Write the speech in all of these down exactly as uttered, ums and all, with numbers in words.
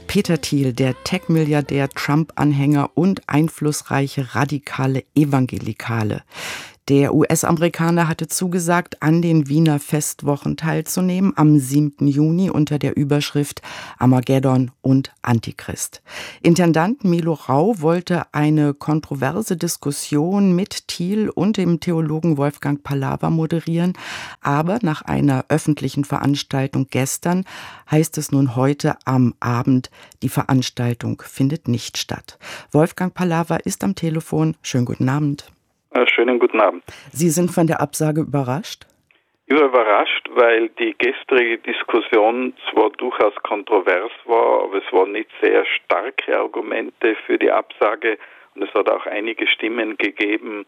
Peter Thiel, der Tech-Milliardär, Trump-Anhänger und einflussreiche radikale Evangelikale. Der U S-Amerikaner hatte zugesagt, an den Wiener Festwochen teilzunehmen, am siebten Juni unter der Überschrift Armageddon und Antichrist. Intendant Milo Rau wollte eine kontroverse Diskussion mit Thiel und dem Theologen Wolfgang Palawa moderieren, aber nach einer öffentlichen Veranstaltung gestern heißt es nun heute am Abend, die Veranstaltung findet nicht statt. Wolfgang Palawa ist am Telefon. Schönen guten Abend. Schönen guten Abend. Sie sind von der Absage überrascht? Überrascht, weil die gestrige Diskussion zwar durchaus kontrovers war, aber es waren nicht sehr starke Argumente für die Absage und es hat auch einige Stimmen gegeben,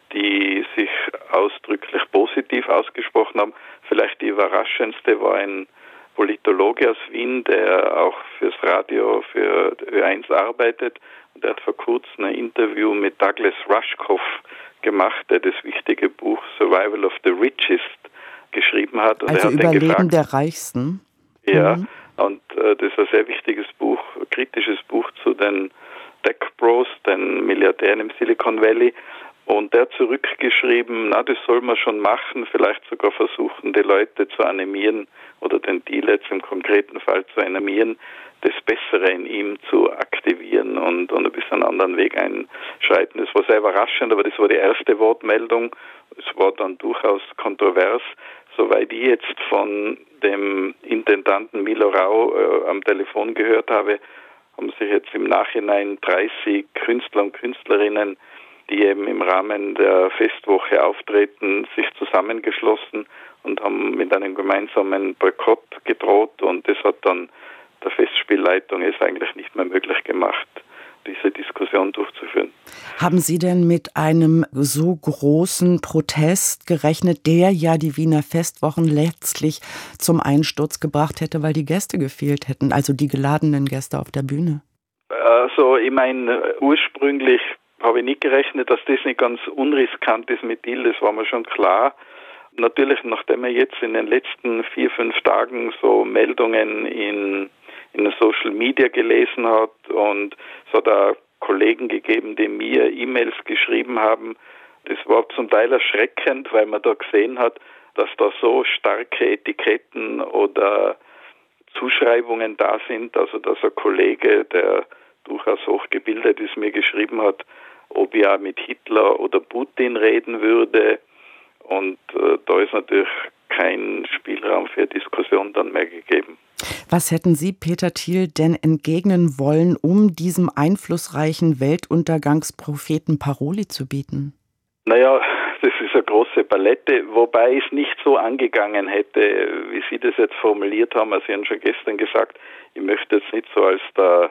die sich ausdrücklich positiv ausgesprochen haben. Vielleicht die überraschendste war ein Politologe aus Wien, der auch fürs Radio, für Ö eins arbeitet, und der hat vor kurzem ein Interview mit Douglas Rushkoff gemacht, der das wichtige Buch Survival of the Richest geschrieben hat. Und also er hat Überleben gefragt, der Reichsten. Ja, mhm. und äh, das ist ein sehr wichtiges Buch, ein kritisches Buch zu den Tech Bros, den Milliardären im Silicon Valley. Und der hat zurückgeschrieben, na, das soll man schon machen, vielleicht sogar versuchen, die Leute zu animieren oder den Deal jetzt im konkreten Fall zu animieren, das Bessere in ihm zu aktivieren und, und ein bisschen einen anderen Weg einschreiten. Das war sehr überraschend, aber das war die erste Wortmeldung. Es war dann durchaus kontrovers. Soweit ich jetzt von dem Intendanten Milo Rau äh, am Telefon gehört habe, haben sich jetzt im Nachhinein dreißig Künstler und Künstlerinnen, die eben im Rahmen der Festwoche auftreten, sich zusammengeschlossen und haben mit einem gemeinsamen Boykott gedroht, und das hat dann der Festspielleitung es eigentlich nicht mehr möglich gemacht, diese Diskussion durchzuführen. Haben Sie denn mit einem so großen Protest gerechnet, der ja die Wiener Festwochen letztlich zum Einsturz gebracht hätte, weil die Gäste gefehlt hätten, also die geladenen Gäste auf der Bühne? Also ich meine, ursprünglich habe ich nicht gerechnet, dass das nicht ganz unriskant ist mit Thiel, das war mir schon klar. Natürlich, nachdem man jetzt in den letzten vier, fünf Tagen so Meldungen in, in den Social Media gelesen hat, und es hat auch Kollegen gegeben, die mir E-Mails geschrieben haben, das war zum Teil erschreckend, weil man da gesehen hat, dass da so starke Etiketten oder Zuschreibungen da sind, also dass ein Kollege, der durchaus hochgebildet ist, mir geschrieben hat, ob ich auch mit Hitler oder Putin reden würde. Und äh, da ist natürlich kein Spielraum für Diskussion dann mehr gegeben. Was hätten Sie, Peter Thiel, denn entgegnen wollen, um diesem einflussreichen Weltuntergangspropheten Paroli zu bieten? Naja, das ist eine große Palette, wobei ich es nicht so angegangen hätte, wie Sie das jetzt formuliert haben. Also Sie haben schon gestern gesagt, ich möchte jetzt nicht so als der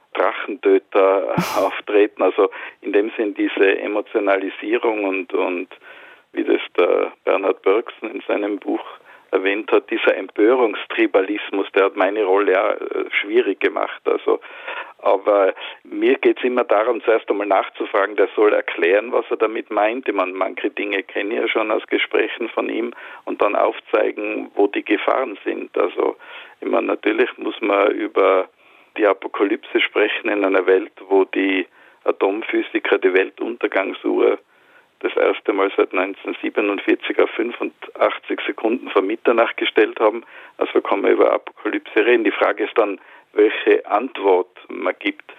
Drachentöter auftreten, also in dem Sinn diese Emotionalisierung und, und wie das der Bernhard Bergson in seinem Buch erwähnt hat, dieser Empörungstribalismus, der hat meine Rolle ja schwierig gemacht. Also, aber mir geht es immer darum, zuerst einmal nachzufragen, der soll erklären, was er damit meint. Ich meine, manche Dinge kenne ich ja schon aus Gesprächen von ihm, und dann aufzeigen, wo die Gefahren sind. Also, ich meine, natürlich muss man über die Apokalypse sprechen in einer Welt, wo die Atomphysiker die Weltuntergangsuhr das erste Mal seit neunzehnhundertsiebenundvierzig auf fünfundachtzig Sekunden vor Mitternacht gestellt haben. Also kann man über Apokalypse reden. Die Frage ist dann, welche Antwort man gibt.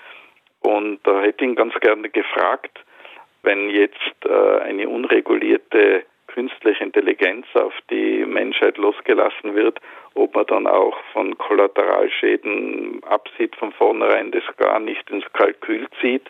Und da hätte ich ihn ganz gerne gefragt, wenn jetzt äh, eine unregulierte künstliche Intelligenz auf die Menschheit losgelassen wird, ob man dann auch von Kollateralschäden absieht von vornherein, das gar nicht ins Kalkül zieht,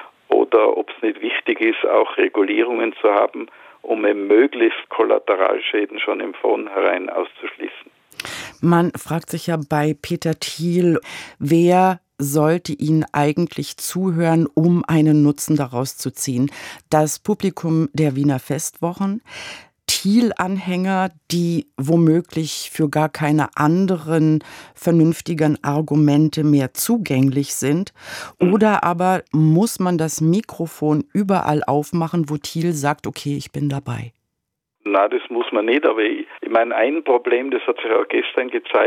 oder ob es nicht wichtig ist, auch Regulierungen zu haben, um eben möglichst Kollateralschäden schon im Vornherein auszuschließen. Man fragt sich ja bei Peter Thiel, wer sollte Ihnen eigentlich zuhören, um einen Nutzen daraus zu ziehen? Das Publikum der Wiener Festwochen, Thiel-Anhänger, die womöglich für gar keine anderen vernünftigen Argumente mehr zugänglich sind? Oder aber muss man das Mikrofon überall aufmachen, wo Thiel sagt, okay, ich bin dabei? Na, das muss man nicht, aber ich, ich meine, ein Problem, das hat sich auch gestern gezeigt,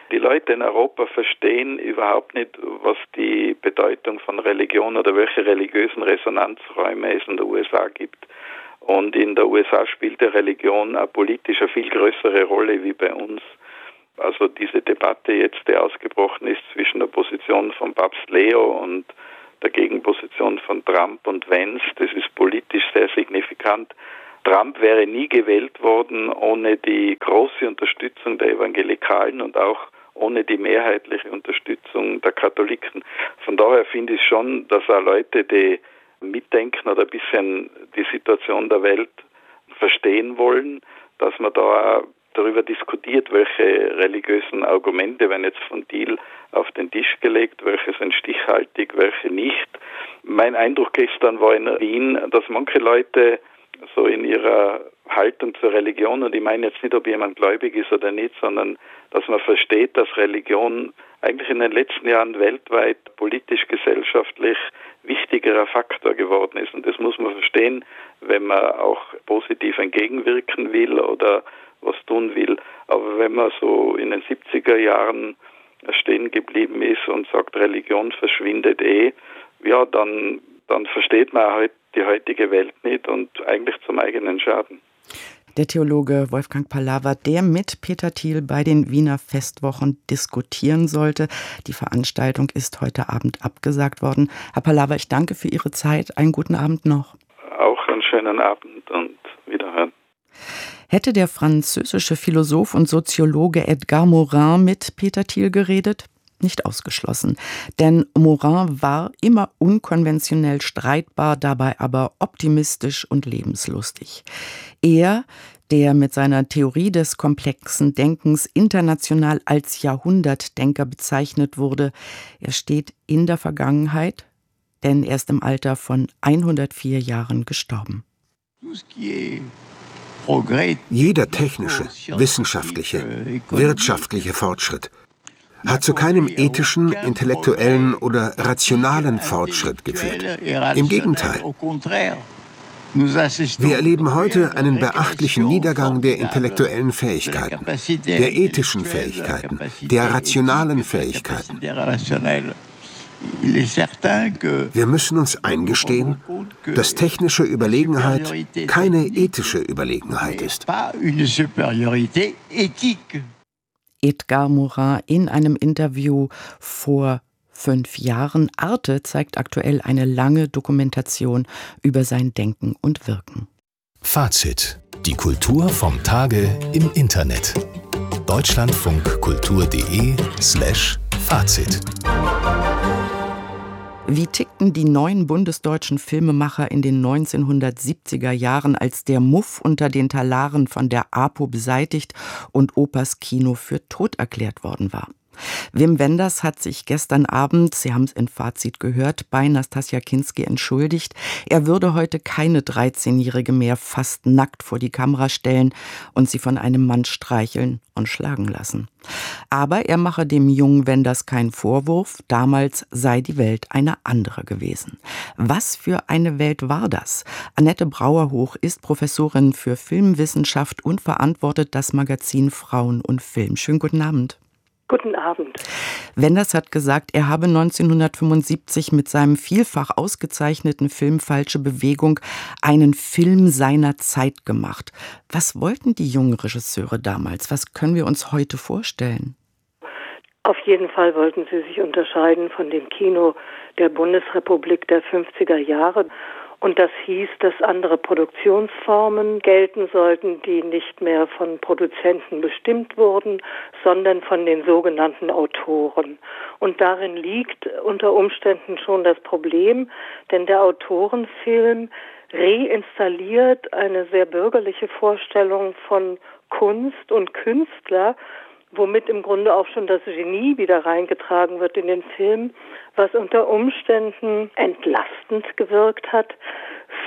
Die Leute in Europa verstehen überhaupt nicht, was die Bedeutung von Religion oder welche religiösen Resonanzräume es in der U S A gibt. Und in der U S A spielt die Religion auch politisch eine viel größere Rolle wie bei uns. Also diese Debatte jetzt, die ausgebrochen ist zwischen der Position von Papst Leo und der Gegenposition von Trump und Vance, das ist politisch sehr signifikant. Trump wäre nie gewählt worden ohne die große Unterstützung der Evangelikalen und auch ohne die mehrheitliche Unterstützung der Katholiken. Von daher finde ich schon, dass auch Leute, die mitdenken oder ein bisschen die Situation der Welt verstehen wollen, dass man da auch darüber diskutiert, welche religiösen Argumente werden jetzt von Thiel auf den Tisch gelegt, welche sind stichhaltig, welche nicht. Mein Eindruck gestern war in Wien, dass manche Leute so in ihrer Haltung zur Religion, und ich meine jetzt nicht, ob jemand gläubig ist oder nicht, sondern dass man versteht, dass Religion eigentlich in den letzten Jahren weltweit politisch, gesellschaftlich wichtigerer Faktor geworden ist. Und das muss man verstehen, wenn man auch positiv entgegenwirken will oder was tun will. Aber wenn man so in den siebziger Jahren stehen geblieben ist und sagt, Religion verschwindet eh, ja, dann, dann versteht man halt die heutige Welt nicht und eigentlich zum eigenen Schaden. Der Theologe Wolfgang Pallaver, der mit Peter Thiel bei den Wiener Festwochen diskutieren sollte. Die Veranstaltung ist heute Abend abgesagt worden. Herr Pallaver, ich danke für Ihre Zeit. Einen guten Abend noch. Auch einen schönen Abend und Wiederhören. Hätte der französische Philosoph und Soziologe Edgar Morin mit Peter Thiel geredet? Nicht ausgeschlossen. Denn Morin war immer unkonventionell streitbar, dabei aber optimistisch und lebenslustig. Er, der mit seiner Theorie des komplexen Denkens international als Jahrhundertdenker bezeichnet wurde, er steht in der Vergangenheit, denn er ist im Alter von hundertvier Jahren gestorben. Jeder technische, wissenschaftliche, wirtschaftliche Fortschritt hat zu keinem ethischen, intellektuellen oder rationalen Fortschritt geführt. Im Gegenteil. Wir erleben heute einen beachtlichen Niedergang der intellektuellen Fähigkeiten, der ethischen Fähigkeiten, der rationalen Fähigkeiten. Wir müssen uns eingestehen, dass technische Überlegenheit keine ethische Überlegenheit ist. Edgar Morin in einem Interview vor fünf Jahren. Arte zeigt aktuell eine lange Dokumentation über sein Denken und Wirken. Fazit. Die Kultur vom Tage im Internet. deutschlandfunkkultur.de slash Fazit. Wie tickten die neuen bundesdeutschen Filmemacher in den neunzehnhundertsiebziger Jahren, als der Muff unter den Talaren von der APO beseitigt und Opas Kino für tot erklärt worden war? Wim Wenders hat sich gestern Abend, Sie haben es in Fazit gehört, bei Nastassja Kinski entschuldigt. Er würde heute keine dreizehnjährige mehr fast nackt vor die Kamera stellen und sie von einem Mann streicheln und schlagen lassen. Aber er mache dem jungen Wenders keinen Vorwurf, damals sei die Welt eine andere gewesen. Was für eine Welt war das? Annette Brauerhoch ist Professorin für Filmwissenschaft und verantwortet das Magazin Frauen und Film. Schönen guten Abend. Guten Abend. Wenders hat gesagt, er habe neunzehnhundertfünfundsiebzig mit seinem vielfach ausgezeichneten Film Falsche Bewegung einen Film seiner Zeit gemacht. Was wollten die jungen Regisseure damals? Was können wir uns heute vorstellen? Auf jeden Fall wollten sie sich unterscheiden von dem Kino der Bundesrepublik der fünfziger Jahre. Und das hieß, dass andere Produktionsformen gelten sollten, die nicht mehr von Produzenten bestimmt wurden, sondern von den sogenannten Autoren. Und darin liegt unter Umständen schon das Problem, denn der Autorenfilm reinstalliert eine sehr bürgerliche Vorstellung von Kunst und Künstler, womit im Grunde auch schon das Genie wieder reingetragen wird in den Film, was unter Umständen entlastend gewirkt hat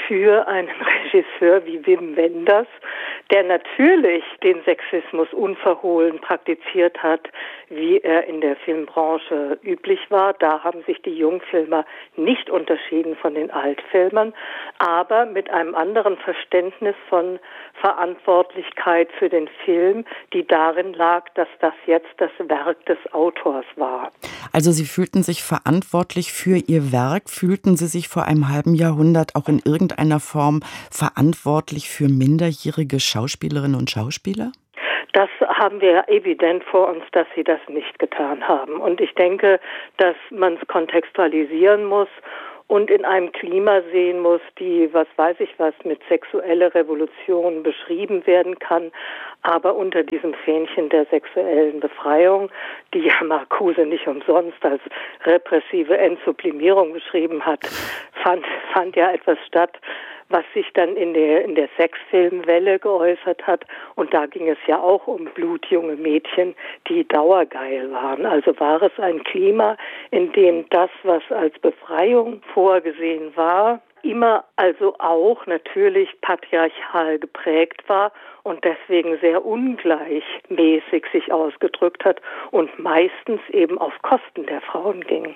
für einen Regisseur wie Wim Wenders, der natürlich den Sexismus unverhohlen praktiziert hat, wie er in der Filmbranche üblich war. Da haben sich die Jungfilmer nicht unterschieden von den Altfilmern, aber mit einem anderen Verständnis von Verantwortlichkeit für den Film, die darin lag, dass das jetzt das Werk des Autors war. Also Sie fühlten sich verantwortlich für Ihr Werk, fühlten Sie sich vor einem halben Jahrhundert auch in irgendeiner Form verantwortlich für minderjährige Schauspielerinnen und Schauspieler? Das haben wir evident vor uns, dass sie das nicht getan haben. Und ich denke, dass man es kontextualisieren muss und in einem Klima sehen muss, die, was weiß ich was, mit sexueller Revolution beschrieben werden kann, aber unter diesem Fähnchen der sexuellen Befreiung, die ja Marcuse nicht umsonst als repressive Entsublimierung beschrieben hat, fand, fand ja etwas statt, was sich dann in der, in der Sexfilmwelle geäußert hat. Und da ging es ja auch um blutjunge Mädchen, die dauergeil waren. Also war es ein Klima, in dem das, was als Befreiung vorgesehen war, immer also auch natürlich patriarchal geprägt war und deswegen sehr ungleichmäßig sich ausgedrückt hat und meistens eben auf Kosten der Frauen ging.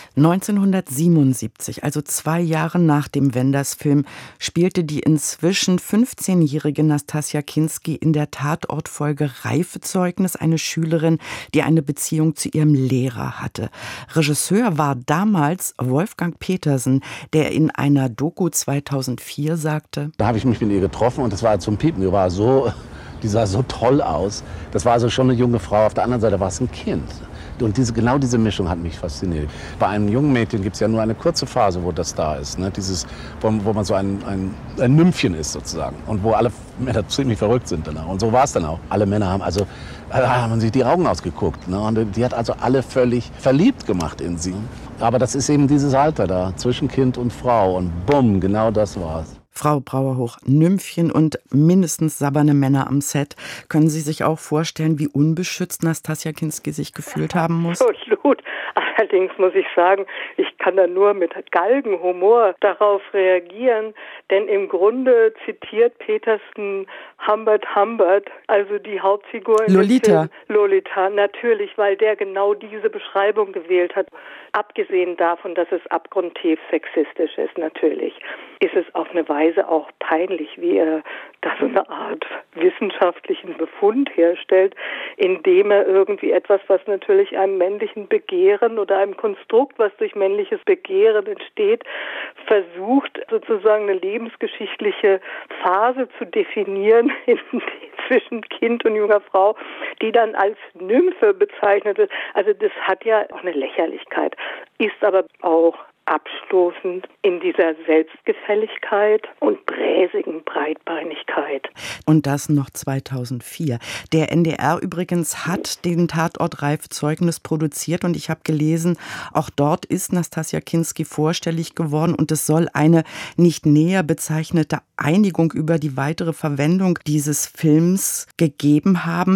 neunzehnhundertsiebenundsiebzig, also zwei Jahre nach dem Wenders-Film, spielte die inzwischen fünfzehnjährige Nastassja Kinski in der Tatortfolge Reifezeugnis eine Schülerin, die eine Beziehung zu ihrem Lehrer hatte. Regisseur war damals Wolfgang Petersen, der in einer Doku zweitausendvier sagte: Da habe ich mich mit ihr getroffen und das war zum Piepen. Die war so, die sah so toll aus. Das war also schon eine junge Frau. Auf der anderen Seite war es ein Kind. Und diese, genau diese Mischung hat mich fasziniert. Bei einem jungen Mädchen gibt es ja nur eine kurze Phase, wo das da ist. Ne? Dieses, wo, wo man so ein, ein, ein Nymphchen ist sozusagen. Und wo alle Männer ziemlich verrückt sind danach. Und so war es dann auch. Alle Männer haben also haben sich die Augen ausgeguckt. Ne? Und die hat also alle völlig verliebt gemacht in sie. Aber das ist eben dieses Alter da, zwischen Kind und Frau. Und bumm, genau das war's. Frau Brauerhoch, Nymphchen und mindestens sabberne Männer am Set. Können Sie sich auch vorstellen, wie unbeschützt Nastassja Kinski sich gefühlt haben muss? Absolut. Allerdings muss ich sagen, ich kann da nur mit Galgenhumor darauf reagieren, denn im Grunde zitiert Petersen Humbert Humbert, also die Hauptfigur in Lolita. Lolita, natürlich, weil der genau diese Beschreibung gewählt hat. Abgesehen davon, dass es abgrundtief sexistisch ist, natürlich, ist es auf eine Weise auch peinlich, wie er da so eine Art wissenschaftlichen Befund herstellt, indem er irgendwie etwas, was natürlich einem männlichen Begehren oder einem Konstrukt, was durch männliches Begehren entsteht, versucht, sozusagen eine lebensgeschichtliche Phase zu definieren in, zwischen Kind und junger Frau, die dann als Nymphe bezeichnet wird. Also das hat ja auch eine Lächerlichkeit, ist aber auch abstoßend in dieser Selbstgefälligkeit und bräsigen Breitbeinigkeit. Und das noch zweitausendvier. Der N D R übrigens hat den Tatort Reifezeugnis produziert und ich habe gelesen, auch dort ist Nastassja Kinski vorstellig geworden und es soll eine nicht näher bezeichnete Einigung über die weitere Verwendung dieses Films gegeben haben.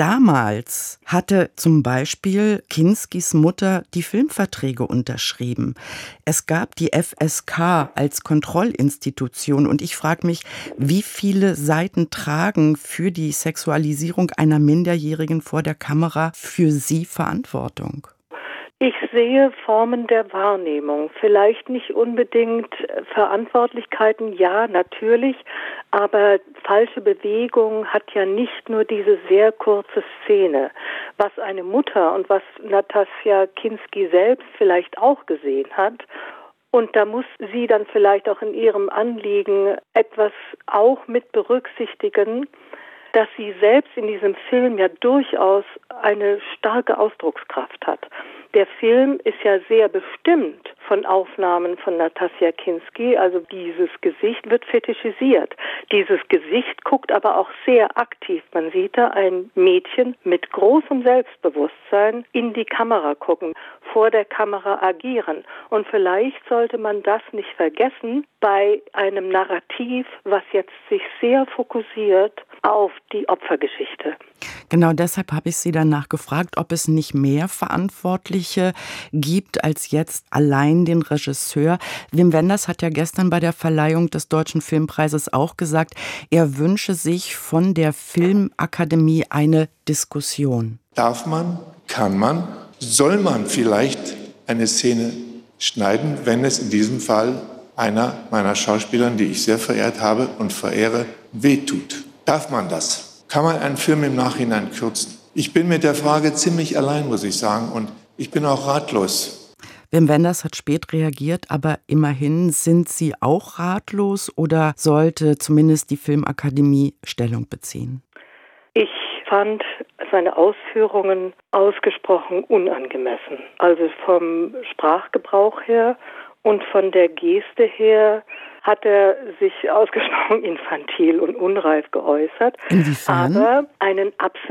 Damals hatte zum Beispiel Kinskis Mutter die Filmverträge unterschrieben. Es gab die F S K als Kontrollinstitution und ich frage mich, wie viele Seiten tragen für die Sexualisierung einer Minderjährigen vor der Kamera für Sie Verantwortung? Ich sehe Formen der Wahrnehmung, vielleicht nicht unbedingt Verantwortlichkeiten, ja, natürlich, aber falsche Bewegung hat ja nicht nur diese sehr kurze Szene. Was eine Mutter und was Nastassja Kinski selbst vielleicht auch gesehen hat, und da muss sie dann vielleicht auch in ihrem Anliegen etwas auch mit berücksichtigen, dass sie selbst in diesem Film ja durchaus eine starke Ausdruckskraft hat. Der Film ist ja sehr bestimmt von Aufnahmen von Nastassja Kinski, also dieses Gesicht wird fetischisiert. Dieses Gesicht guckt aber auch sehr aktiv. Man sieht da ein Mädchen mit großem Selbstbewusstsein in die Kamera gucken, vor der Kamera agieren. Und vielleicht sollte man das nicht vergessen bei einem Narrativ, was jetzt sich sehr fokussiert auf die Opfergeschichte. Genau deshalb habe ich Sie danach gefragt, ob es nicht mehr Verantwortliche gibt als jetzt allein den Regisseur. Wim Wenders hat ja gestern bei der Verleihung des Deutschen Filmpreises auch gesagt, er wünsche sich von der Filmakademie eine Diskussion. Darf man, kann man, soll man vielleicht eine Szene schneiden, wenn es in diesem Fall einer meiner Schauspielern, die ich sehr verehrt habe und verehre, wehtut? Darf man das? Kann man einen Film im Nachhinein kürzen? Ich bin mit der Frage ziemlich allein, muss ich sagen, und ich bin auch ratlos. Wim Wenders hat spät reagiert, aber immerhin, sind Sie auch ratlos oder sollte zumindest die Filmakademie Stellung beziehen? Ich fand seine Ausführungen ausgesprochen unangemessen. Also vom Sprachgebrauch her und von der Geste her hat er sich ausgesprochen infantil und unreif geäußert. Inwiefern? Aber einen absolut